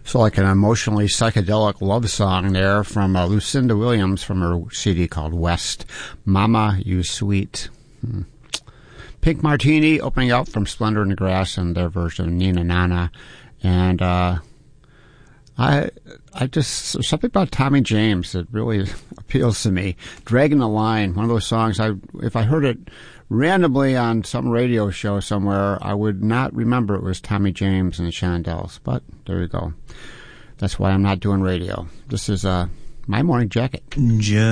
So like an emotionally psychedelic love song there from Lucinda Williams from her CD called West. Mama, You Sweet. Pink Martini opening up from Splendor in the Grass and their version of Nina Nana. And I just, something about Tommy James that really appeals to me. Dragging the Line, one of those songs, if I heard it randomly on some radio show somewhere, I would not remember it was Tommy James and the Shondells. But there you go. That's why I'm not doing radio. This is My Morning Jacket.